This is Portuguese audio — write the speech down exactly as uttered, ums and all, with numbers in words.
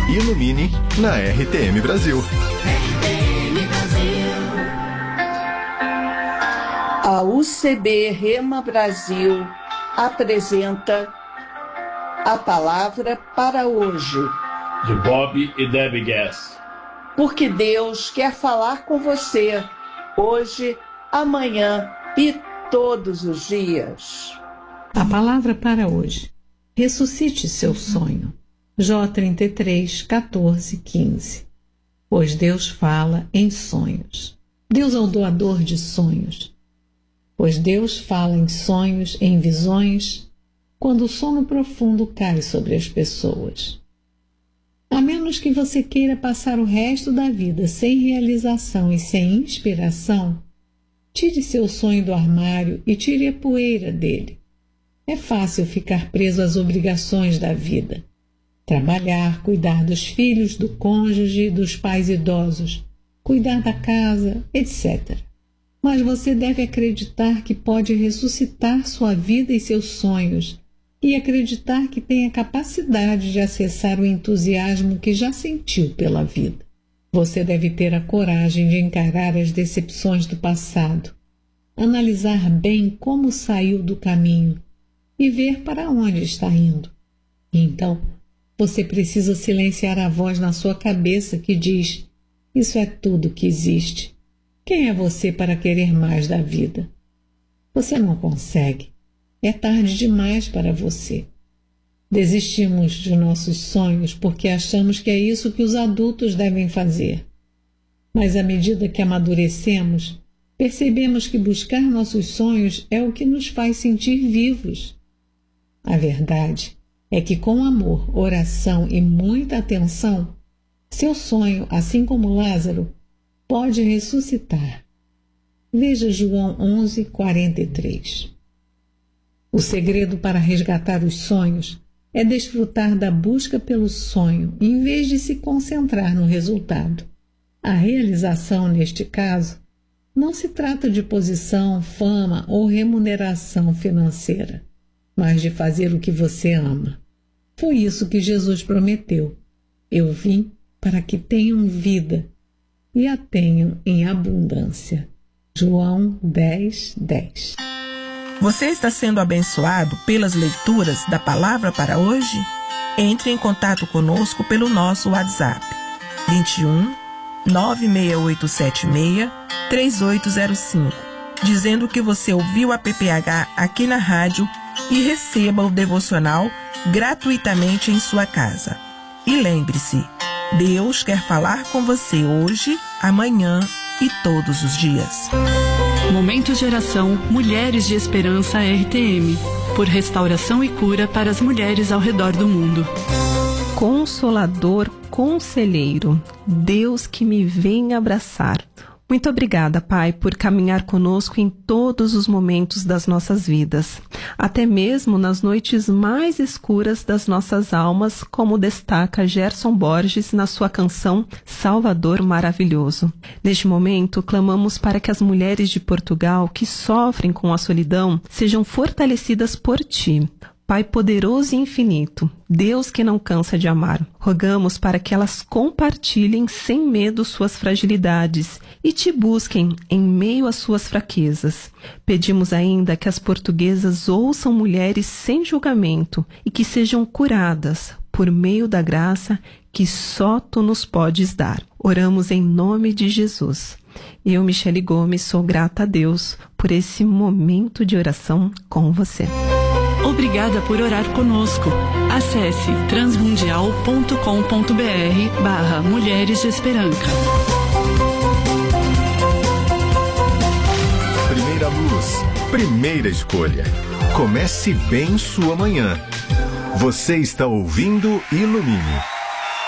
Ilumine na R T M Brasil. A U C B Rema Brasil apresenta a palavra para hoje. De Bob e Debbie Gass. Porque Deus quer falar com você hoje, amanhã e todos os dias. A palavra para hoje. Ressuscite seu sonho. Jó trinta e três, quatorze, quinze. Pois Deus fala em sonhos. Deus é o doador de sonhos. Pois Deus fala em sonhos, em visões, quando o sono profundo cai sobre as pessoas. A menos que você queira passar o resto da vida sem realização e sem inspiração, tire seu sonho do armário e tire a poeira dele. É fácil ficar preso às obrigações da vida. Trabalhar, cuidar dos filhos, do cônjuge, dos pais idosos, cuidar da casa, etcétera. Mas você deve acreditar que pode ressuscitar sua vida e seus sonhos e acreditar que tem a capacidade de acessar o entusiasmo que já sentiu pela vida. Você deve ter a coragem de encarar as decepções do passado, analisar bem como saiu do caminho e ver para onde está indo. Então, você precisa silenciar a voz na sua cabeça que diz: isso é tudo que existe. Quem é você para querer mais da vida? Você não consegue. É tarde demais para você. Desistimos de nossos sonhos porque achamos que é isso que os adultos devem fazer. Mas à medida que amadurecemos, percebemos que buscar nossos sonhos é o que nos faz sentir vivos. A verdade é que com amor, oração e muita atenção, seu sonho, assim como Lázaro, pode ressuscitar. Veja João onze, quarenta e três. O segredo para resgatar os sonhos é desfrutar da busca pelo sonho, em vez de se concentrar no resultado. A realização, neste caso, não se trata de posição, fama ou remuneração financeira, mas de fazer o que você ama. Foi isso que Jesus prometeu. Eu vim para que tenham vida e a tenham em abundância. João dez, dez. Você está sendo abençoado pelas leituras da palavra para hoje? Entre em contato conosco pelo nosso WhatsApp vinte e um, nove seis oito sete seis, três oito zero cinco, dizendo que você ouviu a P P H aqui na rádio e receba o devocional gratuitamente em sua casa. E lembre-se, Deus quer falar com você hoje, amanhã e todos os dias. Momento Geração Mulheres de Esperança R T M, por restauração e cura para as mulheres ao redor do mundo. Consolador, conselheiro, Deus que me vem abraçar. Muito obrigada, Pai, por caminhar conosco em todos os momentos das nossas vidas, até mesmo nas noites mais escuras das nossas almas, como destaca Gerson Borges na sua canção Salvador Maravilhoso. Neste momento, clamamos para que as mulheres de Portugal que sofrem com a solidão sejam fortalecidas por Ti. Pai poderoso e infinito, Deus que não cansa de amar, rogamos para que elas compartilhem sem medo suas fragilidades e Te busquem em meio às suas fraquezas. Pedimos ainda que as portuguesas ouçam mulheres sem julgamento e que sejam curadas por meio da graça que só Tu nos podes dar. Oramos em nome de Jesus. Eu, Michele Gomes, sou grata a Deus por esse momento de oração com você. Obrigada por orar conosco. Acesse transmundial ponto com ponto br barra Mulheres de Esperança. Primeira luz, primeira escolha. Comece bem sua manhã. Você está ouvindo Ilumine.